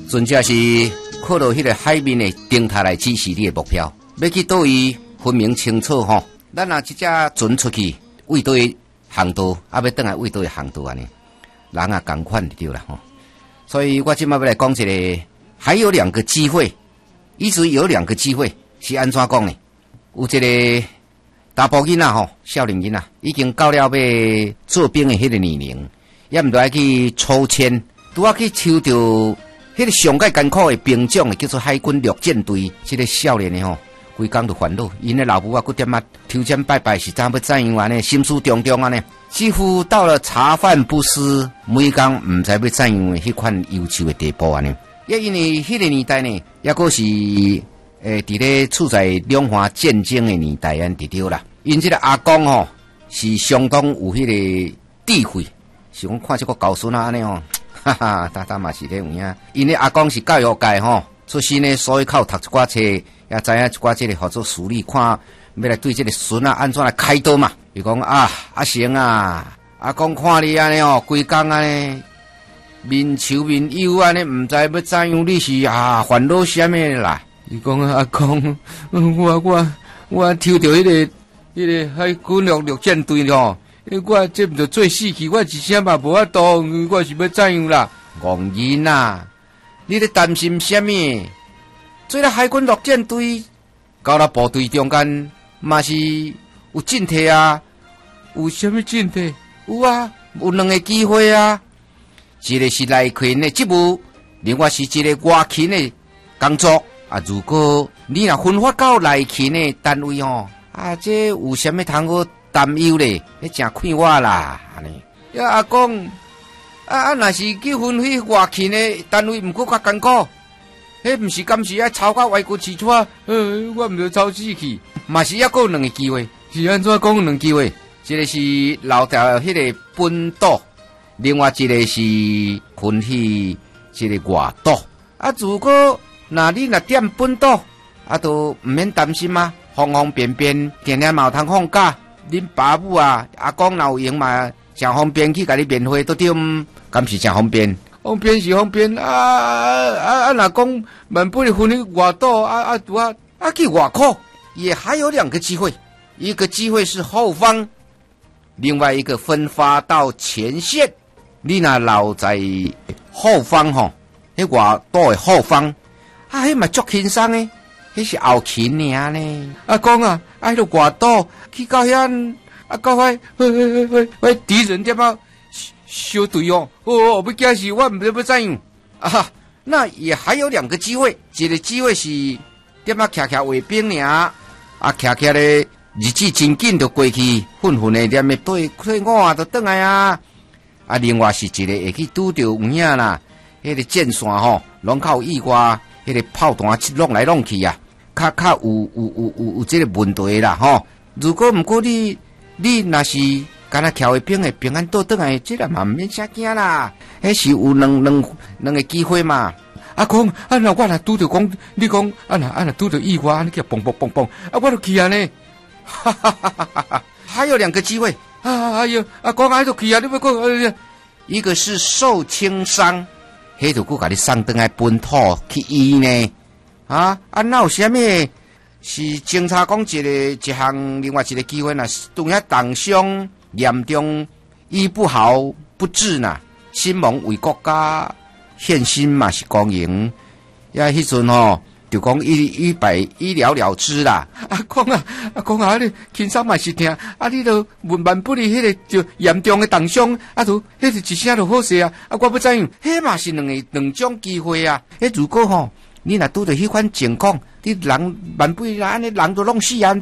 准则是靠到迄个海面的灯塔来指示你的目标，要去倒位分明清楚吼。咱若即只船出去，为倒位航道，要转来为倒位航道安尼，人啊共款就对啦吼。所以我今麦要来讲一个，还有2个机会，意思有2个机会是安怎讲呢？有一个大埔囡仔吼，少年囡仔已经到了要做兵的迄个年龄，也毋得去抽签，拄啊去抽到迄个上界艰苦的兵种，叫做海军陆战队。这个少年的吼，规工就烦恼，因的老母啊，搁点啊抽签拜拜是怎要怎样安尼，心思重重安尼，几乎到了茶饭不思，每工毋知要怎样的迄款忧愁的地步安尼。也因为迄个年代呢，也搁是伫咧处在两岸战争的年代安，对对啦。因这个阿公吼是相当有迄个智慧，是讲看这个高孙啊安尼吼，哈哈，大嘛是咧有影。因为阿公是教育界吼出身呢，所以靠读一寡册，也知影一寡这个合作处理，看要来对这个孙啊安怎来开刀嘛。伊讲啊，阿成啊，阿公看你安尼吼，规工安尼面愁面忧安尼，毋知要怎样，你是烦恼啥物啦？伊讲阿公，我抽到迄个海军陆战队吼，我这毋着做死去，我一声嘛无法度，我是要怎样啦？戆人啊，你咧担心啥物？做了海军陆战队，到了部队中间嘛是有进退啊，有啥物进退？有啊，有2个机会啊，一个是内勤的职务，另外是一个外勤的工作。如果你若分发到内勤的单位吼，这有啥物通好担忧咧？你真看我啦，安尼。阿公，若是去分去外勤的单位，毋过较艰苦，迄毋是敢是爱操到歪骨起错？我毋着操死去，嘛是还阁有2个机会，是安怎讲2个机会？一个是留条迄个本岛，另外一个是分去这个外岛。如果那你若点本岛，都毋免担心嘛，方方便便，今日嘛有通放假。恁爸母啊，阿公若有闲嘛，真方便去甲你免费，都对，敢是真方便？方便是方便，若讲万不分去外岛，去外口，也还有2个机会，一个机会是后方，另外一个分发到前线。你若留在后方吼，迄外岛的后方。迄嘛足轻松诶，迄是后勤尔呢。阿公啊，迄个外岛去到遐，到遐，敌人点啊小队哦，要惊死我，毋知要怎样那也还有2个机会，一个机会是点啊徛卫兵尔，徛咧日子真紧就过去，混诶点诶对我就转来啊。另外是一个会去拄着有影啦，迄个箭线吼，拢靠意外。迄个炮弹弄来弄去啊，较有这个问题啦吼。如果毋过你若是干那徛卫兵的平安倒转来，这个嘛毋免啥惊啦。迄是有两个机会嘛。阿公，若我若拄着讲，你讲若拄着意外，安尼叫嘣嘣嘣嘣，我就去啊呢。哈哈哈哈哈！还有2个机会哎呦，阿公就去啊！你要讲，一个是受轻伤。迄就佮你送转来本土去医呢？哪有啥物？是侦查讲一项，另外一个机会呐，对遐重伤严重医不好不治呐，心亡为国家献身嘛是公营。迄阵吼，就讲一了了之啦。阿公啊，你轻松嘛是听，你都万不离迄个就严重的重伤，就迄是一声就好势啊。我要怎样？迄嘛是两种机会啊。如果吼，你若拄着迄款情况，你人万不安尼人都弄死啊。